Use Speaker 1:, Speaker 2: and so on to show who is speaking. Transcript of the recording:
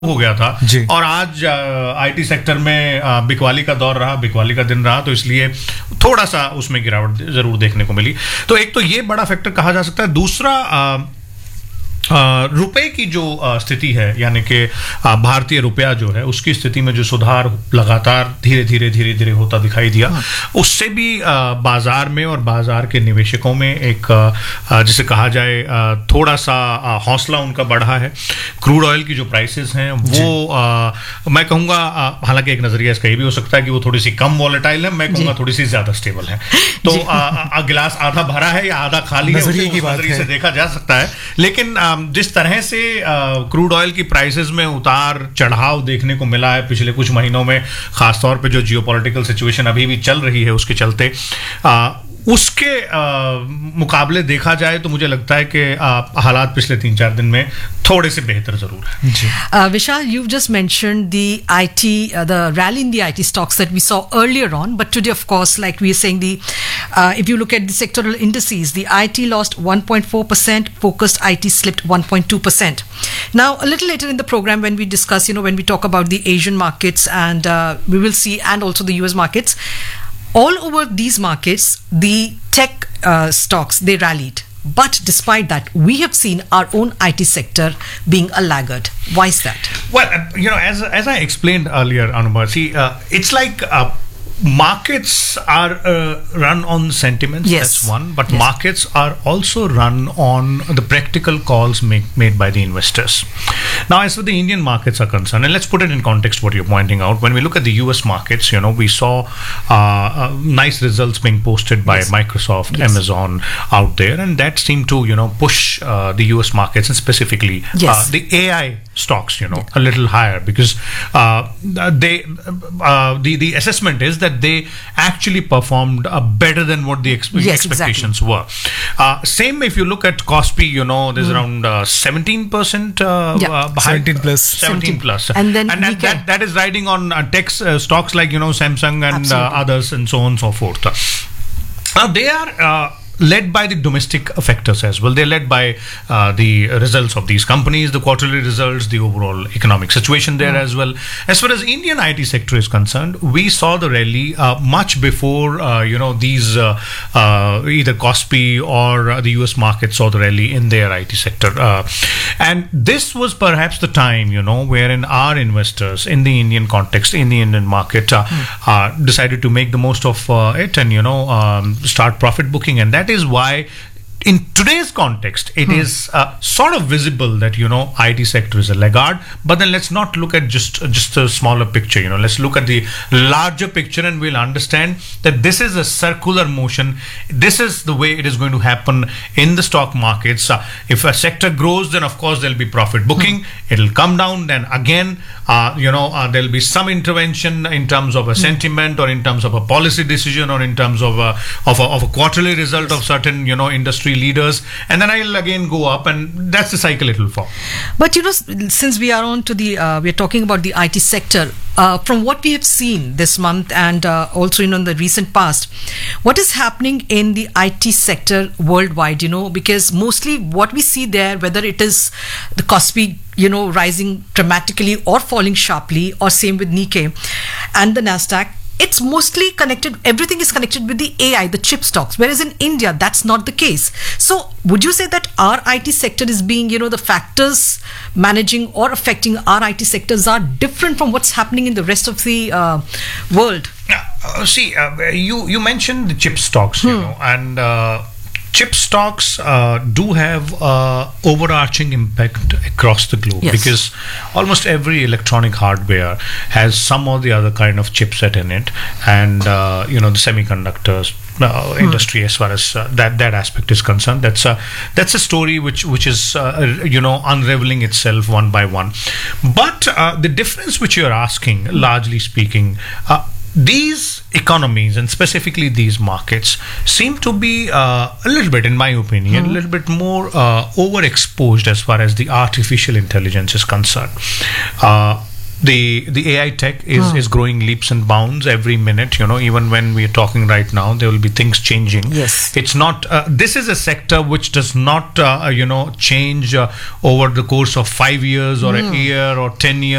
Speaker 1: हो गया था और आज आईटी सेक्टर में बिकवाली का दौर रहा, बिकवाली का दिन रहा, तो इसलिए थोड़ा सा उसमें गिरावट जरूर देखने को मिली। तो एक तो ये बड़ा फैक्टर कहा जा सकता है। दूसरा रुपए की जो स्थिति है, यानी कि भारतीय रुपया जो है उसकी स्थिति में जो सुधार लगातार धीरे धीरे होता दिखाई दिया, उससे भी बाजार में और बाजार के निवेशकों में एक जिसे कहा जाए थोड़ा सा हौसला उनका बढ़ा है। क्रूड ऑयल की जो प्राइसेस हैं वो मैं कहूँगा, हालांकि एक नजरिया इसका ये भी हो सकता है कि वो थोड़ी सी कम वॉलेटाइल है, मैं कहूँगा थोड़ी सी ज्यादा स्टेबल है। तो गिलास आधा भरा है या आधा खाली है, नजरिए से देखा जा सकता है। लेकिन जिस तरह से क्रूड ऑयल की प्राइसेस में उतार चढ़ाव देखने को मिला है पिछले कुछ महीनों में, खासतौर पे जो जियोपॉलिटिकल सिचुएशन अभी भी चल रही है उसके चलते, उसके मुकाबले देखा जाए तो मुझे लगता है कि हालात पिछले 3-4 दिन में थोड़े से बेहतर जरूर है।
Speaker 2: Vishal, you've just mentioned the IT, the rally in the IT stocks that we saw earlier on, but today, of course, like we are saying, if you look at the sectoral indices, the IT lost 1.4%, focused IT slipped 1.2%. Now, a little later in the program, when we discuss, when we talk about the Asian markets, and we will see, and also the US markets, all over these markets, the tech stocks, they rallied. But despite that, we have seen our own IT sector being a laggard. Why is that?
Speaker 1: Well, as I explained earlier, Anubha, see, it's like markets are run on sentiments, yes. That's one. But yes. Markets are also run on the practical calls made by the investors. Now, as for the Indian markets are concerned, and let's put it in context what you're pointing out. When we look at the US markets, we saw nice results being posted by yes. Microsoft, yes. Amazon out there, and that seemed to, push the US markets, and specifically yes. The AI stocks, a little higher, because the assessment is that they actually performed better than what the expectations were. Same if you look at Kospi, there's around 17%
Speaker 3: 17 plus.
Speaker 1: 17 plus.
Speaker 2: And then
Speaker 1: that is riding on tech stocks like, Samsung and others and so on and so forth. Now they are led by the domestic factors as well. They're led by the results of these companies, the quarterly results, the overall economic situation there as well. As far as Indian IT sector is concerned, we saw the rally much before these either Kospi or the US market saw the rally in their IT sector. And this was perhaps the time, wherein our investors in the Indian context, in the Indian market, decided to make the most of it and, start profit booking. And that is why in today's context, it is sort of visible that, IT sector is a laggard. But then let's not look at just a smaller picture, let's look at the larger picture, and we'll understand that this is a circular motion. This is the way it is going to happen in the stock markets. If a sector grows, then of course there'll be profit booking. It'll come down, then again, there'll be some intervention in terms of a sentiment, or in terms of a policy decision, or in terms of a quarterly result of certain, industry leaders, and then I'll again go up, and that's the cycle it will follow.
Speaker 2: But since we are on to we're talking about the IT sector, from what we have seen this month and also in the recent past, what is happening in the IT sector worldwide? Because mostly what we see there, whether it is the Kospi rising dramatically or falling sharply, or same with Nikkei and the Nasdaq, it's mostly connected, everything is connected with the AI, the chip stocks, whereas in India, that's not the case. So would you say that our IT sector is being, the factors managing or affecting our IT sectors are different from what's happening in the rest of the world?
Speaker 1: See, you mentioned the chip stocks, and chip stocks do have overarching impact across the globe, yes. Because almost every electronic hardware has some or the other kind of chipset in it, and the semiconductors industry, as far as that aspect is concerned, that's a story which is unraveling itself one by one. But the difference which you're asking, largely speaking, these economies, and specifically these markets, seem to be a little bit, in my opinion, a little bit more overexposed as far as the artificial intelligence is concerned. the AI tech is growing leaps and bounds every minute. Even when we are talking right now, there will be things changing.
Speaker 2: Yes.
Speaker 1: It's not. This is a sector which does not change over the course of 5 years or a year or 10 years.